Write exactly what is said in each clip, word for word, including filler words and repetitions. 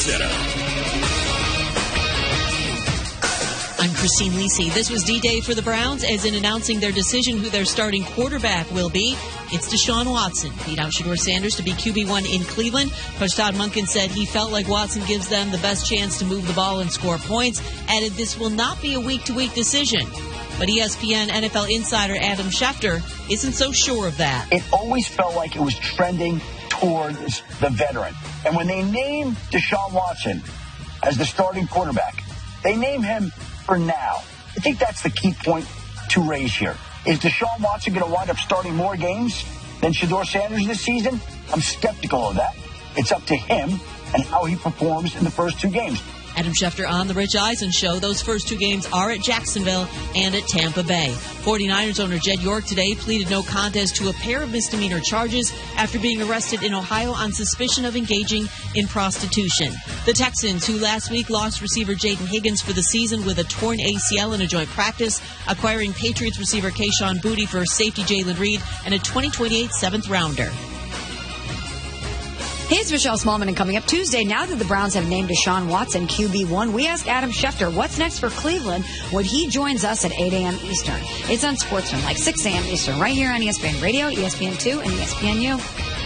Center. I'm Christine Lisi. This was D-Day for the Browns, as in announcing their decision who their starting quarterback will be. It's Deshaun Watson. Beat out Shedeur Sanders to be Q B one in Cleveland. Coach Todd Monken said he felt like Watson gives them the best chance to move the ball and score points. Added this will not be a week-to-week decision. But E S P N N F L insider Adam Schefter isn't so sure of that. It always felt like it was trending towards the veteran. And when they named Deshaun Watson as the starting quarterback, they name him for now. I think that's the key point to raise here. Is Deshaun Watson going to wind up starting more games than Shedeur Sanders this season? I'm skeptical of that. It's up to him and how he performs in the first two games. Adam Schefter on The Rich Eisen Show. Those first two games are at Jacksonville and at Tampa Bay. forty-niners owner Jed York today pleaded no contest to a pair of misdemeanor charges after being arrested in Ohio on suspicion of engaging in prostitution. The Texans, who last week lost receiver Jaden Higgins for the season with a torn A C L in a joint practice, acquiring Patriots receiver Kayshon Boutte for safety Jalen Reed and a twenty twenty-eight seventh rounder. Hey, it's Michelle Smallman, and coming up Tuesday, now that the Browns have named Deshaun Watson Q B one, we ask Adam Schefter what's next for Cleveland when he joins us at eight a.m. Eastern. It's on Sportsman, like six a.m. Eastern, right here on E S P N Radio, E S P N two, and E S P N U.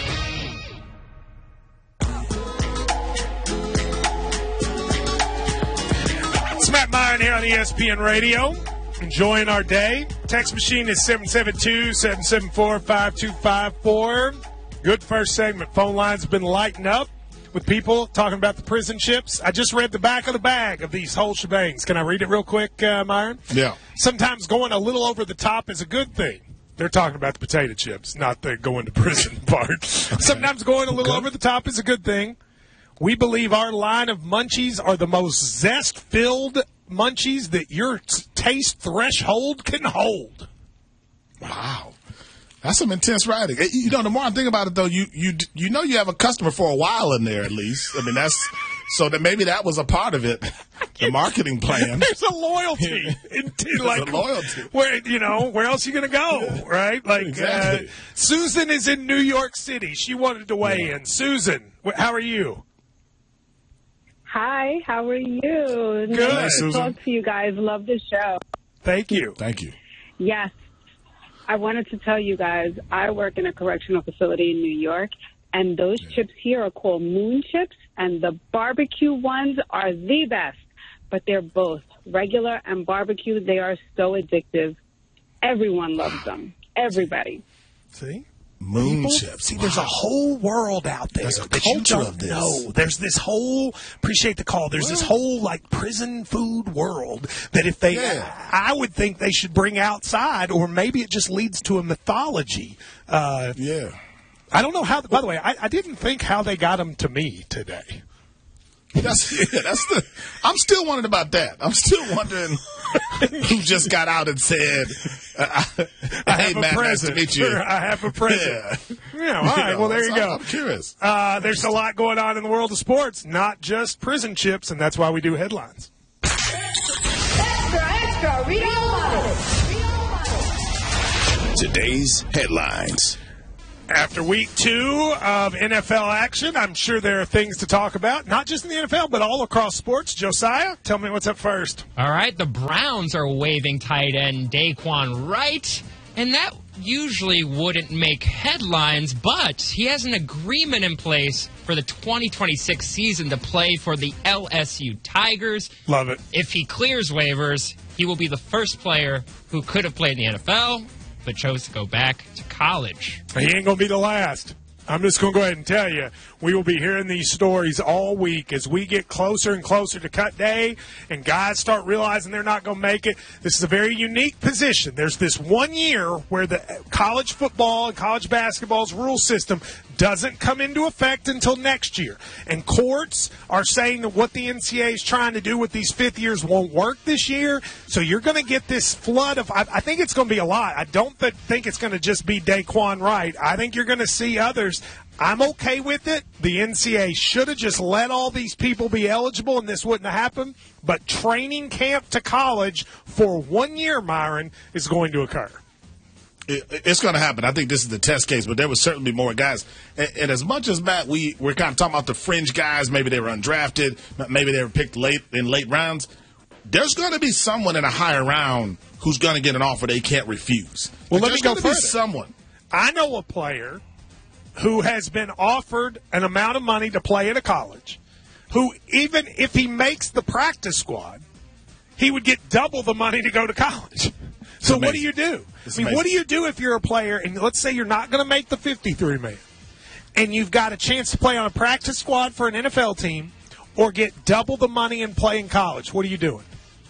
It's Matt Meyer here on E S P N Radio. Enjoying our day. Text machine is seven seven two, seven seven four, five two five four. Good first segment. Phone lines have been lighting up with people talking about the prison chips. I just read the back of the bag of these whole shebangs. Can I read it real quick, uh, Myron? Yeah. Sometimes going a little over the top is a good thing. They're talking about the potato chips, not the going to prison part. Okay. Sometimes going a little okay. over the top is a good thing. We believe our line of munchies are the most zest-filled munchies that your t- taste threshold can hold. Wow. That's some intense writing. You know, the more I think about it, though, you you you know you have a customer for a while in there at least. I mean, that's so that maybe that was a part of it, the marketing plan. There's a loyalty. There's like, a loyalty. Where, you know, where else are you going to go, right? Like, exactly. uh, Susan is in New York City. She wanted to weigh yeah. in. Susan, how are you? Hi, how are you? Good. Nice to talk to you guys. Love the show. Thank you. Thank you. Yes. I wanted to tell you guys, I work in a correctional facility in New York, and those yeah. chips here are called Moon Chips, and the barbecue ones are the best. But they're both regular and barbecue. They are so addictive. Everyone loves them. Everybody. See? Moon People? chips. See, wow. there's a whole world out there there's a that you culture don't of this. know. There's this whole, appreciate the call, there's what? this whole, like, prison food world that if they, yeah. I, I would think they should bring outside, or maybe it just leads to a mythology. Uh, yeah. I don't know how, by the way, I, I didn't think how they got them to me today. That's yeah, that's the. I'm still wondering about that. I'm still wondering who just got out and said, uh, I "Hey, have Matt, a nice to present. meet you." I have a present. Yeah. yeah all right. You know, well, there you go. I'm curious. Uh, there's a lot going on in the world of sports, not just prison chips, and that's why we do headlines. Extra, extra, read all about it. Today's headlines. After week two of N F L action, I'm sure there are things to talk about, not just in the N F L, but all across sports. Josiah, tell me what's up first. All right, the Browns are waiving tight end Daquan Wright, and that usually wouldn't make headlines, but he has an agreement in place for the twenty twenty-six season to play for the L S U Tigers. Love it. If he clears waivers, he will be the first player who could have played in the N F L, but chose to go back to college. He ain't going to be the last. I'm just going to go ahead and tell you, we will be hearing these stories all week as we get closer and closer to cut day and guys start realizing they're not going to make it. This is a very unique position. There's this one year where the college football and college basketball's rule system doesn't come into effect until next year. And courts are saying that what the N C A A is trying to do with these fifth years won't work this year. So you're going to get this flood of – I think it's going to be a lot. I don't th- think it's going to just be Daquan Wright. I think you're going to see others. I'm okay with it. The N C A A should have just let all these people be eligible and this wouldn't have happened. But training camp to college for one year, Myron, is going to occur. It, it's going to happen. I think this is the test case, but there will certainly be more guys. And, and as much as, Matt, we, we're kind of talking about the fringe guys, maybe they were undrafted, maybe they were picked late in late rounds, there's going to be someone in a higher round who's going to get an offer they can't refuse. Well, like, let me go further. Be someone. I know a player who has been offered an amount of money to play at a college, who even if he makes the practice squad, he would get double the money to go to college. So what do you do? It's I mean, amazing. what do you do if you're a player, and let's say you're not going to make the fifty-three man, and you've got a chance to play on a practice squad for an N F L team or get double the money and play in college? What are you doing?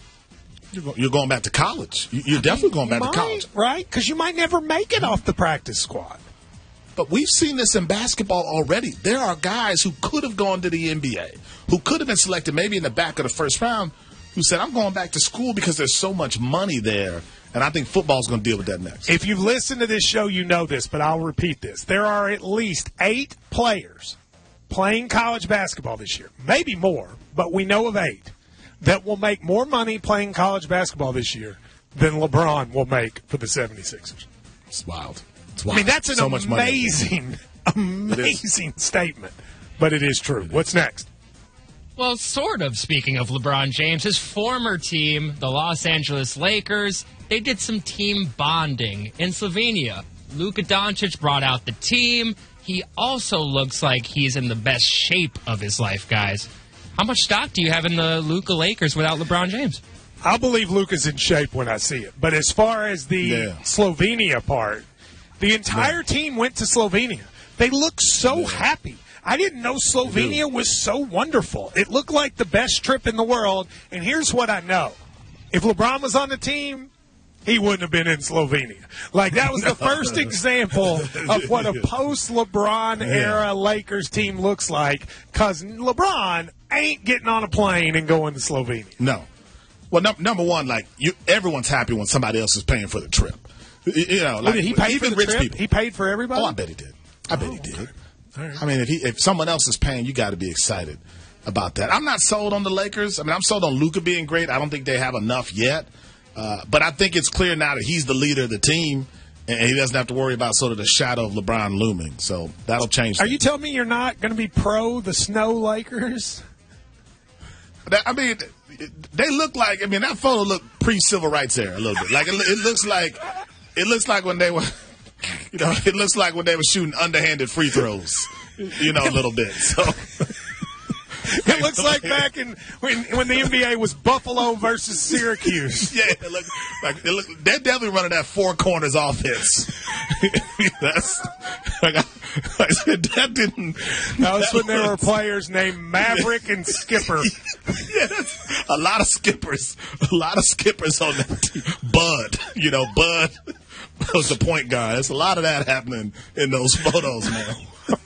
You're going back to college. You're definitely going back might, to college. Right? Because you might never make it off the practice squad. But we've seen this in basketball already. There are guys who could have gone to the N B A, who could have been selected maybe in the back of the first round, who said, I'm going back to school because there's so much money there, and I think football's going to deal with that next. If you've listened to this show, you know this, but I'll repeat this. There are at least eight players playing college basketball this year, maybe more, but we know of eight, that will make more money playing college basketball this year than LeBron will make for the seventy-sixers. It's wild. It's wild. I mean, that's an so much amazing, amazing statement, but it is true. What's next? Well, sort of, speaking of LeBron James, his former team, the Los Angeles Lakers, they did some team bonding in Slovenia. Luka Doncic brought out the team. He also looks like he's in the best shape of his life, guys. How much stock do you have in the Luka Lakers without LeBron James? I'll believe Luka's in shape when I see it. But as far as the Yeah. Slovenia part, the entire team went to Slovenia. They look so Yeah. happy. I didn't know Slovenia was so wonderful. It looked like the best trip in the world. And here's what I know. If LeBron was on the team, he wouldn't have been in Slovenia. Like, that was the first example of what a post-LeBron era Lakers team looks like, because LeBron ain't getting on a plane and going to Slovenia. No. Well, num- number one, like, you, everyone's happy when somebody else is paying for the trip. You, you know, like, Did he pay even for the rich trip? people. He paid for everybody? Oh, I bet he did. I bet Oh, he did. okay. All right. I mean, if he, if someone else is paying, you got to be excited about that. I'm not sold on the Lakers. I mean, I'm sold on Luka being great. I don't think they have enough yet. Uh, but I think it's clear now that he's the leader of the team, and he doesn't have to worry about sort of the shadow of LeBron looming. So that'll change Are things. you telling me you're not going to be pro the Snow Lakers? That- I mean, they look like. I mean, that photo looked pre-civil rights era a little bit. Like it, it looks like, it looks like when they were, you know, it looks like when they were shooting underhanded free throws, you know, a little bit. So It looks like back in when when the N B A was Buffalo versus Syracuse. yeah, it look, like it look, they're definitely running that four corners offense. That's like, I, like I said, that didn't. That was when there were looked- players named Maverick and Skipper. Yeah, that's a lot of skippers. A lot of skippers on that team. Bud, you know, Bud was the point guard. There's a lot of that happening in those photos, man.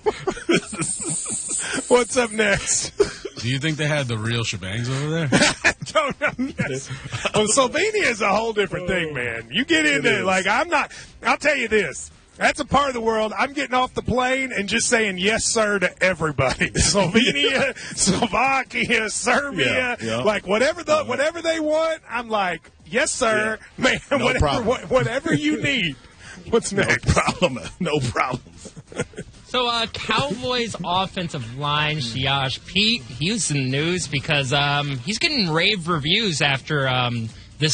What's up next? Do you think they had the real shebangs over there? Don't know. Yes. Well, Slovenia is a whole different thing, man. You get into it, like, I'm not, I'll tell you this. That's a part of the world. I'm getting off the plane and just saying yes, sir, to everybody. Slovenia, Slovakia, Serbia, Yeah, yeah. like whatever the whatever they want. I'm like, yes, sir, man. No whatever, problem. what, whatever you need. What's No next? problem. No problem. So, uh, Cowboys offensive line, Siaj Pete, he was in the news because um, he's getting rave reviews after um,